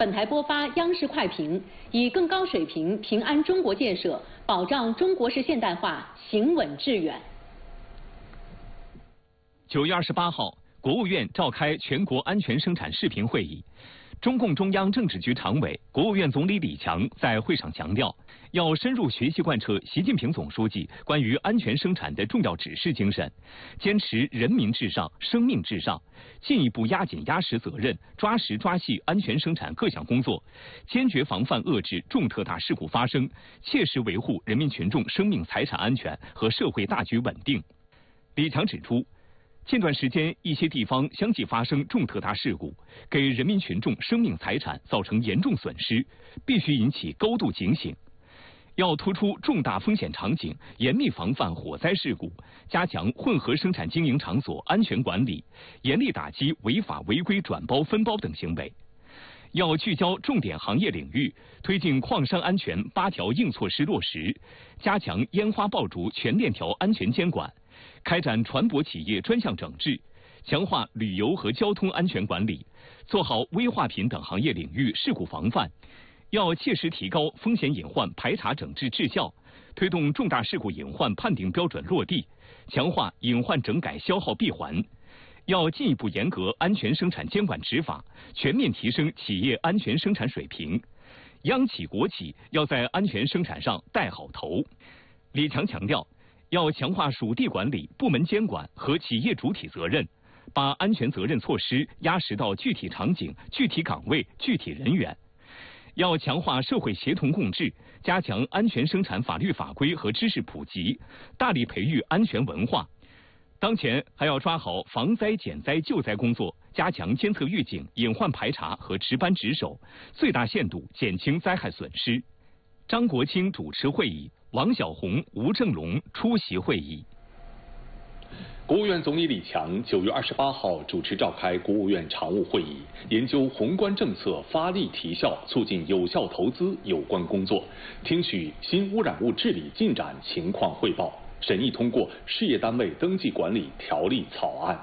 本台播发央视快评，以更高水平平安中国建设，保障中国式现代化行稳致远。 9月28号，国务院召开全国安全生产视频会议。中共中央政治局常委、国务院总理李强在会上强调，要深入学习贯彻习近平总书记关于安全生产的重要指示精神，坚持人民至上、生命至上，进一步压紧压实责任，抓实抓细安全生产各项工作，坚决防范遏制重特大事故发生，切实维护人民群众生命财产安全和社会大局稳定。李强指出，近段时间，一些地方相继发生重特大事故，给人民群众生命财产造成严重损失，必须引起高度警醒。要突出重大风险场景，严密防范火灾事故，加强混合生产经营场所安全管理，严厉打击违法违规转包分包等行为。要聚焦重点行业领域，推进矿山安全8条硬措施落实，加强烟花爆竹全链条安全监管，开展船舶企业专项整治，强化旅游和交通安全管理，做好危化品等行业领域事故防范。要切实提高风险隐患排查整治质效，推动重大事故隐患判定标准落地，强化隐患整改消耗闭环。要进一步严格安全生产监管执法，全面提升企业安全生产水平。央企国企要在安全生产上带好头。李强强调，要强化属地管理、部门监管和企业主体责任，把安全责任措施压实到具体场景、具体岗位、具体人员。要强化社会协同共治，加强安全生产法律法规和知识普及，大力培育安全文化。当前还要抓好防灾减灾救灾工作，加强监测预警、隐患排查和值班值守，最大限度减轻灾害损失。张国清主持会议，王晓红、吴正龙出席会议。 国务院总理李强9月28号主持召开国务院常务会议，研究宏观政策发力提效、促进有效投资有关工作，听取新污染物治理进展情况汇报，审议通过事业单位登记管理条例草案。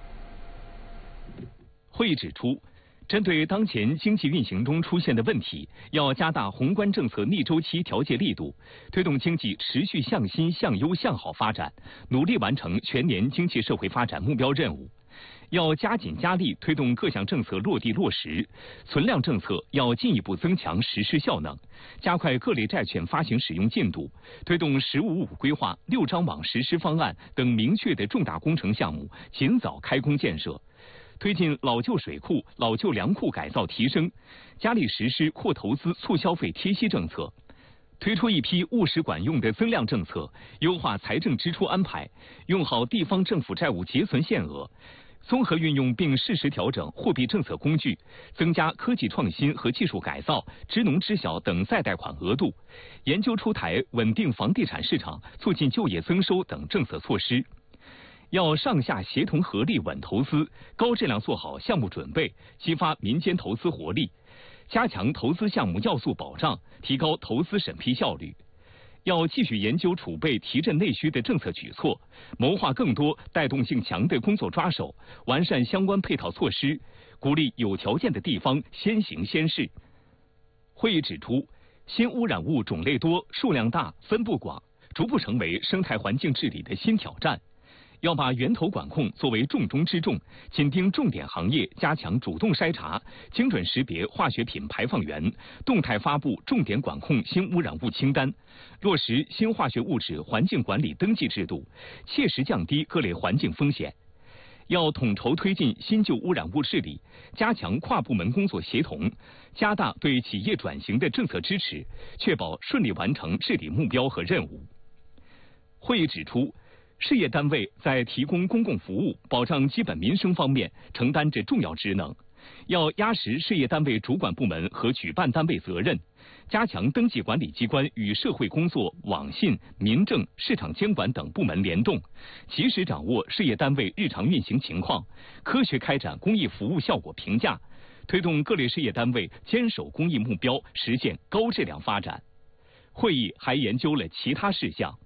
会议指出，针对当前经济运行中出现的问题，要加大宏观政策逆周期调节力度，推动经济持续向新、向优、向好发展，努力完成全年经济社会发展目标任务。要加紧加力推动各项政策落地落实，存量政策要进一步增强实施效能，加快各类债券发行使用进度，推动“15+5”规划、6张网实施方案等明确的重大工程项目尽早开工建设。推进老旧水库、老旧粮库改造提升，加力实施扩投资、促消费贴息政策，推出一批务实管用的增量政策，优化财政支出安排，用好地方政府债务结存限额，综合运用并适时调整货币政策工具，增加科技创新和技术改造、支农支小等再贷款额度，研究出台稳定房地产市场、促进就业增收等政策措施。要上下协同合力稳投资，高质量做好项目准备，激发民间投资活力，加强投资项目要素保障，提高投资审批效率。要继续研究储备提振内需的政策举措，谋划更多带动性强的工作抓手，完善相关配套措施，鼓励有条件的地方先行先试。会议指出，新污染物种类多、数量大、分布广，逐步成为生态环境治理的新挑战。要把源头管控作为重中之重，紧盯重点行业，加强主动筛查，精准识别化学品排放源，动态发布重点管控新污染物清单，落实新化学物质环境管理登记制度，切实降低各类环境风险。要统筹推进新旧污染物治理，加强跨部门工作协同，加大对企业转型的政策支持，确保顺利完成治理目标和任务。会议指出，事业单位在提供公共服务、保障基本民生方面承担着重要职能，要压实事业单位主管部门和举办单位责任，加强登记管理机关与社会工作、网信、民政、市场监管等部门联动，及时掌握事业单位日常运行情况，科学开展公益服务效果评价，推动各类事业单位坚守公益目标，实现高质量发展。会议还研究了其他事项。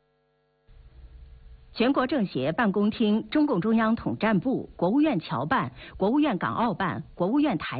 全国政协办公厅、中共中央统战部、国务院侨办、国务院港澳办、国务院台